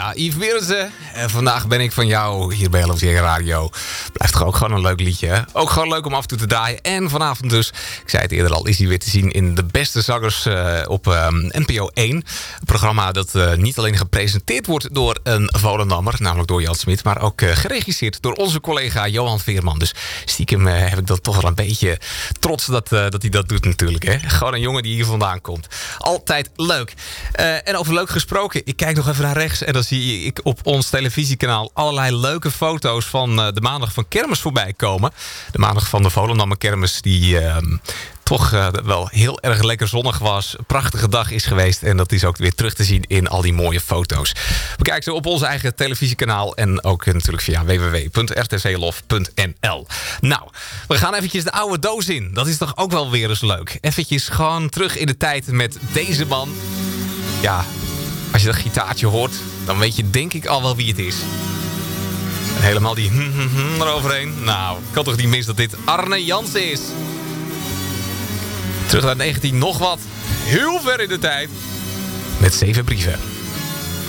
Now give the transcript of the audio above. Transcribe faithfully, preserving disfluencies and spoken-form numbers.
Ja, Yves Berensen. En vandaag ben ik van jou hier bij L V Radio. Blijft toch ook gewoon een leuk liedje, hè? Ook gewoon leuk om af en toe te draaien. En vanavond dus, ik zei het eerder al, is hij weer te zien in De Beste Zangers uh, op um, N P O één. Een programma dat uh, niet alleen gepresenteerd wordt door een Volendammer, namelijk door Jan Smit, maar ook uh, geregisseerd door onze collega Johan Veerman. Dus stiekem uh, heb ik dan toch wel een beetje trots dat, uh, dat hij dat doet natuurlijk, hè? Gewoon een jongen die hier vandaan komt. Altijd leuk. Uh, en over leuk gesproken, ik kijk nog even naar rechts en dan zie ik op ons televisiekanaal allerlei leuke foto's van uh, de maandag van kermis voorbij komen. De maandag van de Volendammer kermis die uh, toch uh, wel heel erg lekker zonnig was. Een prachtige dag is geweest en dat is ook weer terug te zien in al die mooie foto's. Bekijk ze op ons eigen televisiekanaal en ook natuurlijk via w w w punt r t v lof punt n l. Nou, we gaan eventjes de oude doos in. Dat is toch ook wel weer eens leuk. Eventjes gewoon terug in de tijd met deze man. Ja, als je dat gitaartje hoort, dan weet je denk ik al wel wie het is. En helemaal die hm, hm, hm eroverheen. Nou, ik kan toch niet mis dat dit Arne Jansen is. Terug naar negentien nog wat. Heel ver in de tijd. Met zeven brieven.